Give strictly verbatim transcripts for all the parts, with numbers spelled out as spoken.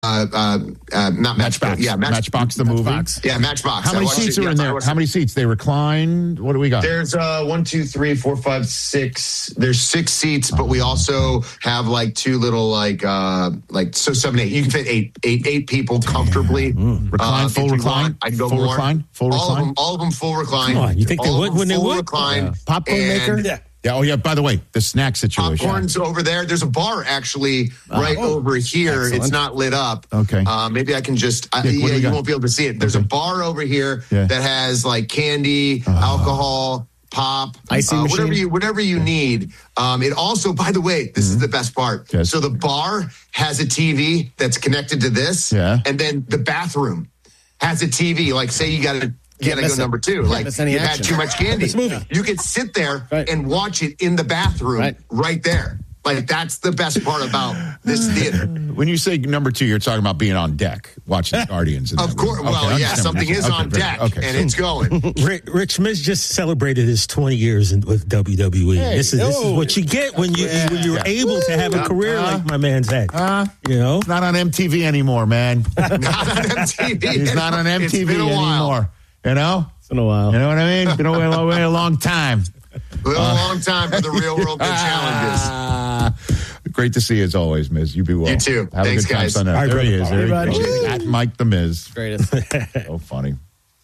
uh, uh, uh, not Matchbox. Yeah, Match, Matchbox the movie. Matchbox. Yeah, Matchbox. How many seats it, are yeah, in there? How many seats? They recline. What do we got? There's uh, one, two, three, four, five, six. There's six seats, but we also have like two little like uh, like so seven, eight. You can fit eight, eight, eight people comfortably. Mm. Recline, uh, full recline. I can go full more. recline. Full all recline. of them, all of them full recline. Come on, you think all they of would them when they full would? recline. Yeah. Popcorn and maker? Yeah. Yeah. Oh yeah. By the way, the snack situation. Popcorn's over there. There's a bar actually right Oh, over here. excellent. It's not lit up. Okay. Uh, maybe I can just. I, Nick, what do yeah, we you got? won't be able to see it. There's Okay. a bar over here Yeah. that has like candy, alcohol, pop, Icing uh, whatever machine? you whatever you need. Um, it also, by the way, this is the best part. Yes. So the bar has a T V that's connected to this, Yeah. and then the bathroom has a T V. Like, say you got to. Gotta go miss it. number two. Can't Like miss any you had action. too much candy. This movie. You could sit there Right. and watch it in the bathroom Right. right there. Like, that's the best part about this theater. When you say number two, you're talking about being on deck watching the Guardians. in Of that course. room. Well, Okay, I yeah, understand what something you're is saying. on Okay, very deck, good. Okay, and so- it's going. Rick, Rick Smith just celebrated his twenty years in, with W W E. Hey, this is this is no. what you get when you Yeah. when you're Yeah. able to have a career Uh, like my man's had. Uh, you know, It's not on M T V anymore, man. Not on M T V. He's not on M T V It's been a while. anymore. You know? It's been a while. You know what I mean? Been away, away a long time. A long time for the real world big challenges. Ah, great to see you as always, Miz. You be well. You too. Have Thanks, a good time guys. Sunday. All right, There he brother. is. There he Bye, goes. buddy. At Mike the Miz. Greatest. So funny.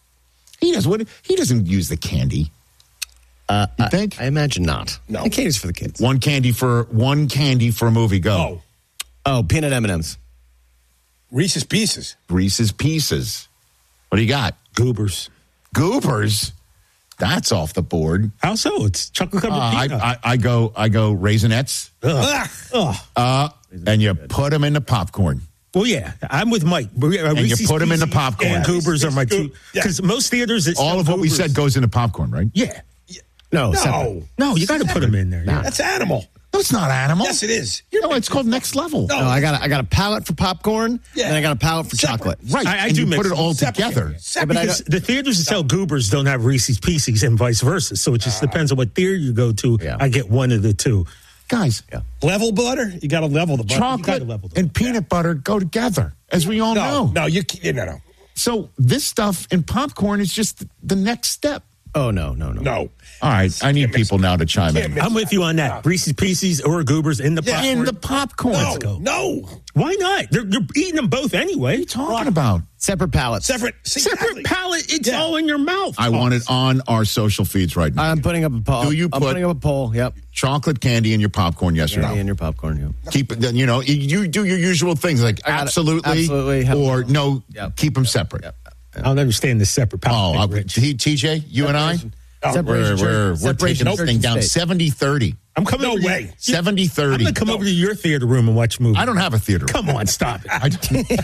He does what? He doesn't use the candy. Uh, You think? I imagine not. No. The candy's for the kids. One candy for one candy for a movie. Go. oh, Oh, peanut M and M's. Reese's Pieces, Reese's Pieces. What do you got? Goobers. Goobers. That's off the board. How so? It's chocolate covered Uh, I, peanut. I, I go. I go Raisinets. Ugh. Ugh. Uh, and you put them in the popcorn. Well, yeah, I'm with Mike. Uh, And you Reese's put 'em in the Pieces popcorn. and Goobers are my two. Goobers, yeah. Because most theaters, that All sell of what we Goobers- said goes into popcorn, right? Yeah. No, No. separate. No, you got to put them in there. Yeah. That's animal. No, it's not animal. Yes, it is. No, it's called Next Level. No. No, I got a, I got a palette for popcorn, Yeah. and I got a palette for Separate. chocolate. Right. I- I and do you mix put it them. all Separate. together. Separate. but I Because the theaters that sell Goobers don't have Reese's Pieces and vice versa. So it just depends on what theater you go to. Yeah. I get one of the two. Guys, Level butter? You got to level the butter. You gotta chocolate level them. and peanut butter go together, as we all No, know. no, you can't. No, no, So this stuff in popcorn is just the next step. Oh no, no, no. no. All right, I need people now to chime Can't in. mix I'm with you on that. Reese's Pieces or Goobers in the Yeah. popcorn. In the popcorn. No, Let's go. no. Why not? They're, you're eating them both anyway. Talking about. Separate palettes. Separate. see, Separate exactly. palate. It's Yeah. all in your mouth. I want it on our social feeds right now. I'm putting up a poll. Do you I'm put- putting up a poll. Yep. Chocolate candy in your popcorn, yes or Candy no? in your popcorn. Yep. Keep it. You know, you- you do your usual things like I got it. absolutely, Absolutely. Hell or no. no. Yep. Keep them separate. Yep. I don't understand the separate Oh, palate. uh, thing, Rich. T- TJ, you and I, Oh, we're Separation we're, church- we're separation taking this church thing and down state. seventy thirty. I'm coming No over to- way. seventy I'm thirty. going to come over to your theater room and watch movies. I don't have a theater. Come on, stop it. I,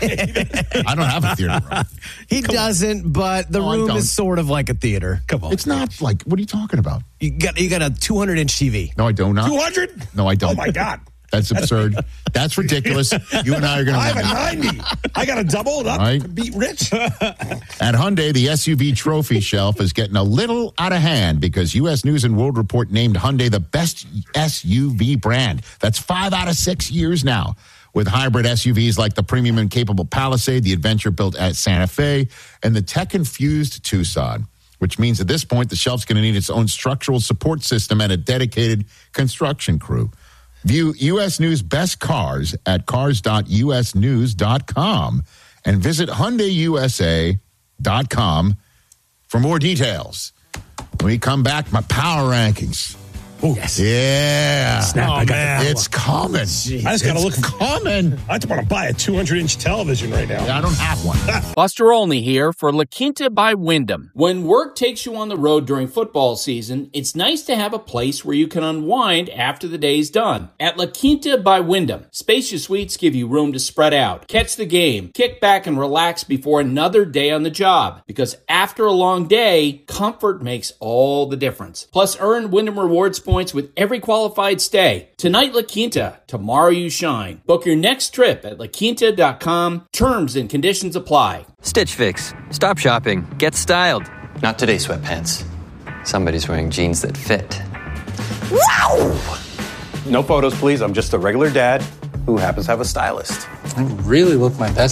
I don't have a theater room. He doesn't, but the No, I room don't. is sort of like a theater. Come on. It's not like, what are you talking about? You got you got a two hundred inch T V. No, I do not. two hundred? No, I don't. Oh, my God. That's absurd. That's ridiculous. You and I are going I have a to ninety. I got to double it up Right. to beat Rich. At Hyundai, the S U V trophy shelf is getting a little out of hand because U S News and World Report named Hyundai the best S U V brand. That's five out of six years now. With hybrid S U Vs like the premium and capable Palisade, the adventure-built at Santa Fe, and the tech-infused Tucson, which means at this point the shelf's going to need its own structural support system and a dedicated construction crew. View U S News Best Cars at cars dot u s news dot com and visit Hyundai U S A dot com for more details. When we come back, my power rankings. Oh, yes. Yeah. Snap, I got man. the It's coming. I just got to look. Coming. I just want to buy a two hundred inch television right now. I don't have one. Buster Olney here for La Quinta by Wyndham. When work takes you on the road during football season, it's nice to have a place where you can unwind after the day's done. At La Quinta by Wyndham, spacious suites give you room to spread out, catch the game, kick back and relax before another day on the job. Because after a long day, comfort makes all the difference. Plus, earn Wyndham Rewards points with every qualified stay. Tonight, La Quinta. Tomorrow, you shine. Book your next trip at la quinta dot com. Terms and conditions apply. Stitch Fix. Stop shopping. Get styled. Not today, sweatpants. Somebody's wearing jeans that fit. No photos, please. I'm just a regular dad who happens to have a stylist. I really look my best